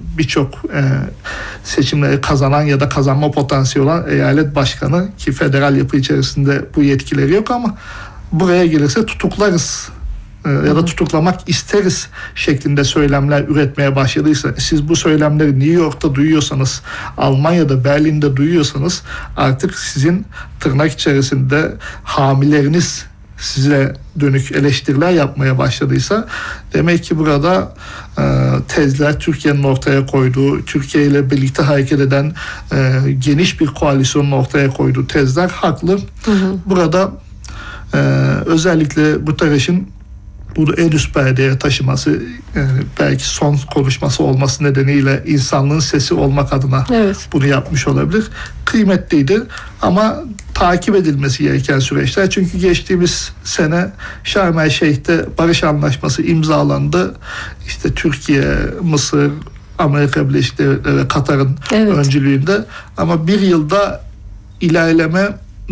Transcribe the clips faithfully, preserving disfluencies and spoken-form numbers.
birçok e, seçimleri kazanan ya da kazanma potansiyeli olan eyalet başkanı, ki federal yapı içerisinde bu yetkileri yok, ama buraya gelirse tutuklarız ya da tutuklamak isteriz şeklinde söylemler üretmeye başladıysa, siz bu söylemleri New York'ta duyuyorsanız, Almanya'da, Berlin'de duyuyorsanız, artık sizin tırnak içerisinde hamileriniz size dönük eleştiriler yapmaya başladıysa, demek ki burada e, tezler, Türkiye'nin ortaya koyduğu, Türkiye ile birlikte hareket eden e, geniş bir koalisyonun ortaya koyduğu tezler haklı. Hı hı. Burada e, özellikle Guterres'in bunu en üst perdeye taşıması, yani belki son konuşması olması nedeniyle insanlığın sesi olmak adına evet. bunu yapmış olabilir. Kıymetliydi ama takip edilmesi gereken süreçler. Çünkü geçtiğimiz sene Şarm El Şeyh'te barış anlaşması imzalandı. İşte Türkiye, Mısır, Amerika Birleşik Devletleri ve Katar'ın evet. öncülüğünde, ama bir yılda ilerleme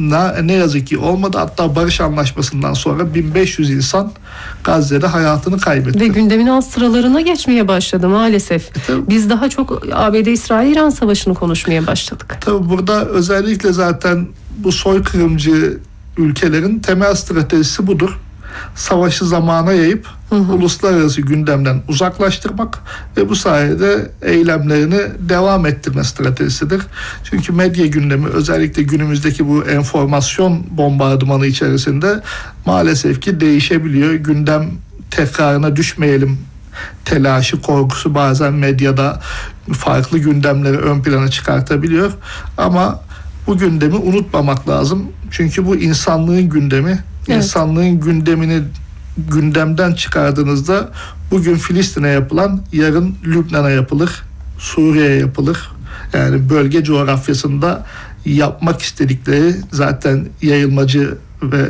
ne yazık ki olmadı. Hatta barış anlaşmasından sonra bin beş yüz insan Gazze'de hayatını kaybetti. Ve gündemin alt sıralarına geçmeye başladı maalesef. E, Biz daha çok A B D-İsrail-İran savaşını konuşmaya başladık. Tabii burada özellikle zaten bu soykırımcı ülkelerin temel stratejisi budur. Savaşı zamana yayıp hı hı. uluslararası gündemden uzaklaştırmak ve bu sayede eylemlerini devam ettirme stratejisidir. Çünkü medya gündemi, özellikle günümüzdeki bu enformasyon bombardımanı içerisinde maalesef ki değişebiliyor. Gündem tekrarına düşmeyelim telaşı, korkusu bazen medyada farklı gündemleri ön plana çıkartabiliyor. Ama bu gündemi unutmamak lazım. Çünkü bu insanlığın gündemi. Evet. İnsanlığın gündemini gündemden çıkardığınızda bugün Filistin'e yapılan yarın Lübnan'a yapılır, Suriye'ye yapılır. Yani bölge coğrafyasında yapmak istedikleri, zaten yayılmacı ve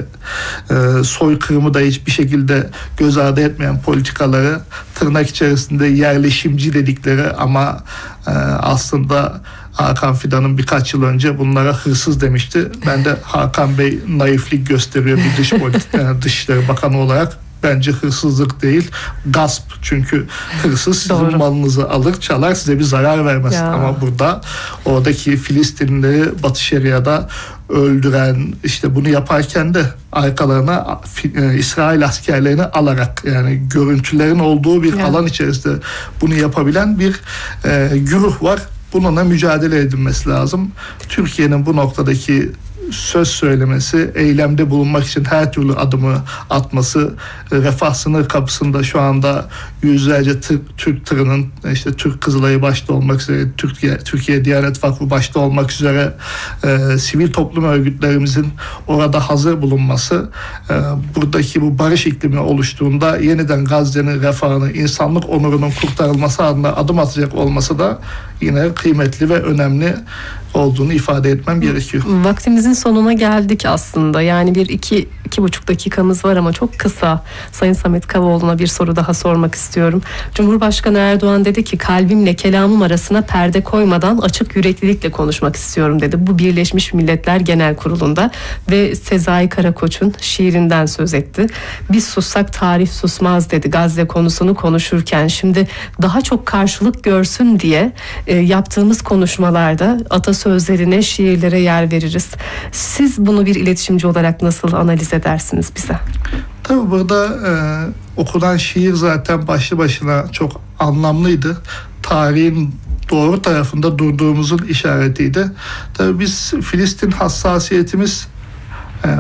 e, soykırımı da hiçbir şekilde göz ardı etmeyen politikaları, tırnak içerisinde yerleşimci dedikleri ama e, aslında Hakan Fidan'ın birkaç yıl önce bunlara hırsız demişti. Ben de Hakan Bey naiflik gösteriyor bir dış politik, yani Dışişleri Bakanı olarak. Bence hırsızlık değil, gasp. Çünkü hırsız sizin Doğru. malınızı alır, çalar, size bir zarar vermez. Ya. Ama burada oradaki Filistinlileri Batı Şeria'da öldüren, işte bunu yaparken de arkalarına İsrail askerlerini alarak, yani görüntülerin olduğu bir ya. alan içerisinde bunu yapabilen bir e, güruh var. Bununla mücadele edilmesi lazım. Türkiye'nin bu noktadaki söz söylemesi, eylemde bulunmak için her türlü adımı atması, refah sınır kapısında şu anda yüzlerce Türk, Türk tırının, işte Türk Kızılayı başta olmak üzere, Türkiye, Türkiye Diyanet Vakfı başta olmak üzere e, sivil toplum örgütlerimizin orada hazır bulunması, e, buradaki bu barış iklimi oluştuğunda yeniden Gazze'nin refahını, insanlık onurunun kurtarılması adına adım atacak olması da yine kıymetli ve önemli olduğunu ifade etmem gerekiyor. Vaktimizin sonuna geldik aslında. Yani bir iki, iki buçuk dakikamız var ama çok kısa. Sayın Samet Kavaoğlu'na bir soru daha sormak istiyorum. Cumhurbaşkanı Erdoğan dedi ki, kalbimle kelamım arasına perde koymadan açık yüreklilikle konuşmak istiyorum dedi. Bu Birleşmiş Milletler Genel Kurulu'nda ve Sezai Karakoç'un şiirinden söz etti. Biz sussak tarih susmaz dedi Gazze konusunu konuşurken. Şimdi daha çok karşılık görsün diye e, yaptığımız konuşmalarda atasözlerine, şiirlere yer veririz. Siz bunu bir iletişimci olarak nasıl analiz edersiniz bize? Tabii burada e, okunan şiir zaten başlı başına çok anlamlıydı. Tarihin doğru tarafında durduğumuzun işaretiydi. Tabii biz Filistin hassasiyetimiz, e,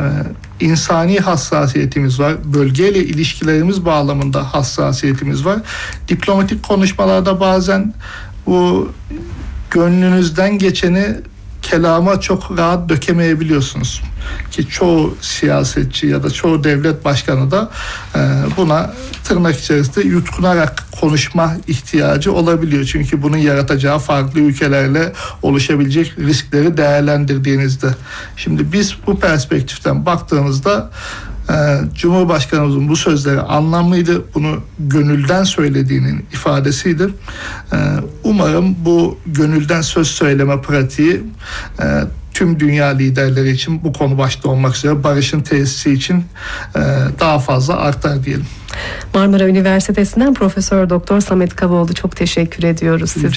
insani hassasiyetimiz var. Bölgeyle ilişkilerimiz bağlamında hassasiyetimiz var. Diplomatik konuşmalarda bazen bu gönlünüzden geçeni kelama çok rahat dökemeyebiliyorsunuz. Ki çoğu siyasetçi ya da çoğu devlet başkanı da e, buna tırnak içerisinde yutkunarak konuşma ihtiyacı olabiliyor. Çünkü bunun yaratacağı farklı ülkelerle oluşabilecek riskleri değerlendirdiğinizde. Şimdi biz bu perspektiften baktığımızda Ee, Cumhurbaşkanımızın bu sözleri anlamlıydı. Bunu gönülden söylediğinin ifadesiydi. Ee, umarım bu gönülden söz söyleme pratiği e, tüm dünya liderleri için, bu konu başta olmak üzere barışın tesisi için e, daha fazla artar diyelim. Marmara Üniversitesi'nden Profesör Doktor Samet Kavaoğlu, çok teşekkür ediyoruz size.